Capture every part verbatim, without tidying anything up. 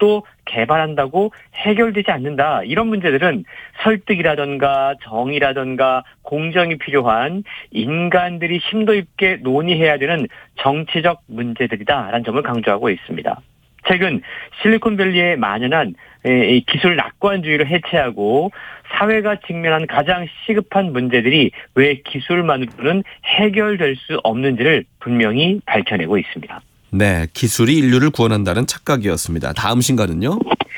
또 개발한다고 해결되지 않는다. 이런 문제들은 설득이라든가 정의라든가 공정이 필요한 인간들이 심도 있게 논의해야 되는 정치적 문제들이다라는 점을 강조하고 있습니다. 최근 실리콘밸리에 만연한 기술 낙관주의를 해체하고 사회가 직면한 가장 시급한 문제들이 왜 기술만으로는 해결될 수 없는지를 분명히 밝혀내고 있습니다. 네, 기술이 인류를 구원한다는 착각이었습니다. 다음 신간은요?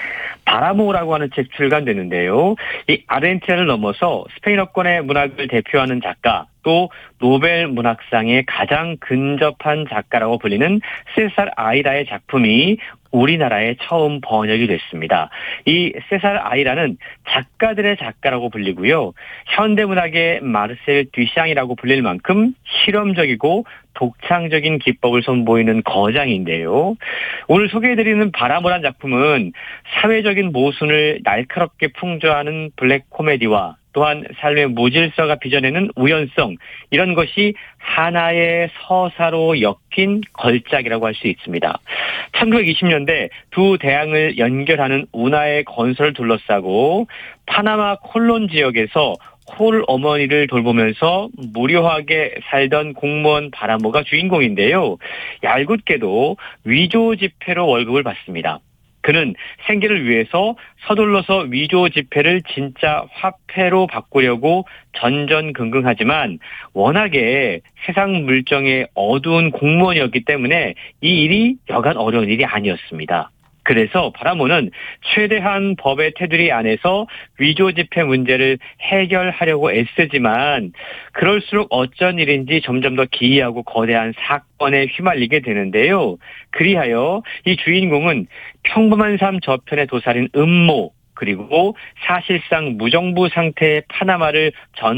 바라모라고 하는 책 출간됐는데요. 이 아르헨티나를 넘어서 스페인어권의 문학을 대표하는 작가, 또 노벨 문학상에 가장 근접한 작가라고 불리는 세살 아이라의 작품이 우리나라에 처음 번역이 됐습니다. 이 세살 아이라는 작가들의 작가라고 불리고요. 현대문학의 마르셀 듀샹이라고 불릴 만큼 실험적이고 독창적인 기법을 선보이는 거장인데요. 오늘 소개해드리는 바라모란 작품은 사회적인 모순을 날카롭게 풍조하는 블랙 코미디와 또한 삶의 무질서가 빚어내는 우연성, 이런 것이 하나의 서사로 엮인 걸작이라고 할 수 있습니다. 천구백이십 년대 두 대양을 연결하는 운하의 건설을 둘러싸고 파나마 콜론 지역에서 홀 어머니를 돌보면서 무료하게 살던 공무원 바라모가 주인공인데요. 얄궂게도 위조 지폐로 월급을 받습니다. 그는 생계를 위해서 서둘러서 위조 지폐를 진짜 화폐로 바꾸려고 전전긍긍하지만 워낙에 세상 물정에 어두운 공무원이었기 때문에 이 일이 여간 어려운 일이 아니었습니다. 그래서 바라모는 최대한 법의 테두리 안에서 위조 지폐 문제를 해결하려고 애쓰지만 그럴수록 어쩐 일인지 점점 더 기이하고 거대한 사건에 휘말리게 되는데요. 그리하여 이 주인공은 평범한 삶 저편에 도사린 음모, 그리고 사실상 무정부 상태의 파나마를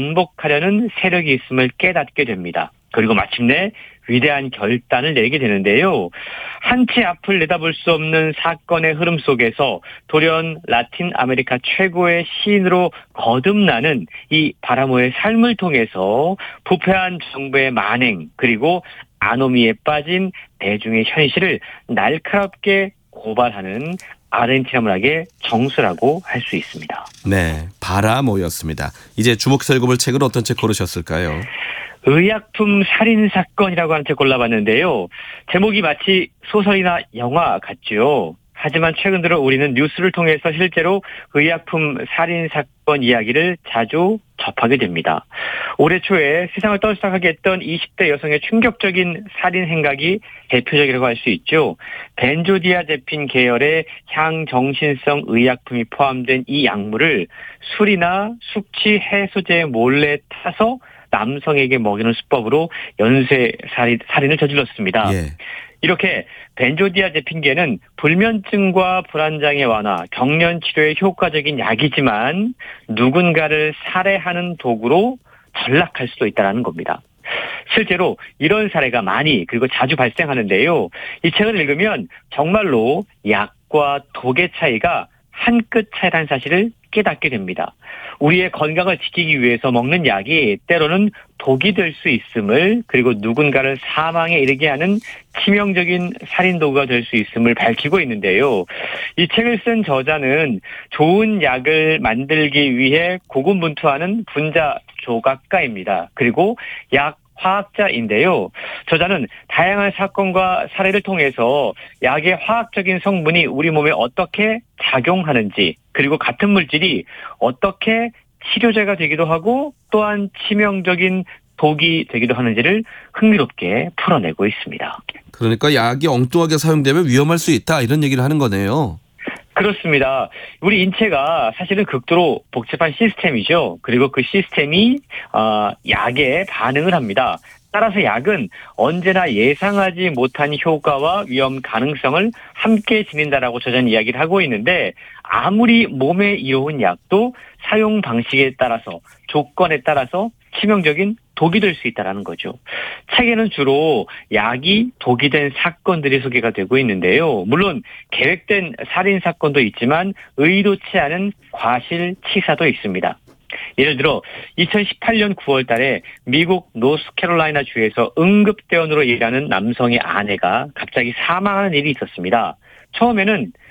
전복하려는 세력이 있음을 깨닫게 됩니다. 그리고 마침내 위대한 결단을 내게 되는데요. 한치 앞을 내다볼 수 없는 사건의 흐름 속에서 돌연 라틴 아메리카 최고의 시인으로 거듭나는 이 바라모의 삶을 통해서 부패한 정부의 만행, 그리고 아노미에 빠진 대중의 현실을 날카롭게 고발하는 아르헨티나 문학의 정수라고 할 수 있습니다. 네, 바라모였습니다. 이제 주목살펴볼 책은 어떤 책 고르셨을까요? 의약품 살인사건이라고 하는 책 골라봤는데요. 제목이 마치 소설이나 영화 같죠. 하지만 최근 들어 우리는 뉴스를 통해서 실제로 의약품 살인사건 이야기를 자주 접하게 됩니다. 올해 초에 세상을 떠들썩하게 했던 이십 대 여성의 충격적인 살인 행각이 대표적이라고 할 수 있죠. 벤조디아제핀 계열의 향정신성 의약품이 포함된 이 약물을 술이나 숙취 해소제에 몰래 타서 남성에게 먹이는 수법으로 연쇄 살인, 살인을 저질렀습니다. 예. 이렇게 벤조디아제핀계는 불면증과 불안장애 완화, 경련 치료에 효과적인 약이지만 누군가를 살해하는 도구로 전락할 수도 있다는 겁니다. 실제로 이런 사례가 많이 그리고 자주 발생하는데요. 이 책을 읽으면 정말로 약과 독의 차이가 한 끗 차이라는 사실을 깨닫게 됩니다. 우리의 건강을 지키기 위해서 먹는 약이 때로는 독이 될 수 있음을, 그리고 누군가를 사망에 이르게 하는 치명적인 살인도구가 될 수 있음을 밝히고 있는데요. 이 책을 쓴 저자는 좋은 약을 만들기 위해 고군분투하는 분자 조각가입니다. 그리고 약 화학자인데요. 저자는 다양한 사건과 사례를 통해서 약의 화학적인 성분이 우리 몸에 어떻게 작용하는지, 그리고 같은 물질이 어떻게 치료제가 되기도 하고 또한 치명적인 독이 되기도 하는지를 흥미롭게 풀어내고 있습니다. 그러니까 약이 엉뚱하게 사용되면 위험할 수 있다, 이런 얘기를 하는 거네요. 그렇습니다. 우리 인체가 사실은 극도로 복잡한 시스템이죠. 그리고 그 시스템이 어, 약에 반응을 합니다. 따라서 약은 언제나 예상하지 못한 효과와 위험 가능성을 함께 지닌다라고 저자는 이야기를 하고 있는데, 아무리 몸에 이로운 약도 사용 방식에 따라서, 조건에 따라서 치명적인 독이 될 수 있다는 거죠. 책에는 주로 약이 독이 된 사건들이 소개가 되고 있는데요. 물론 계획된 살인 사건도 있지만 의도치 않은 과실치사도 있습니다. 예를 들어 이천십팔 년 구월 달에 미국 노스캐롤라이나 주에서 응급대원으로 일하는 남성의 아내가 갑자기 사망하는 일이 있었습니다. 처음에는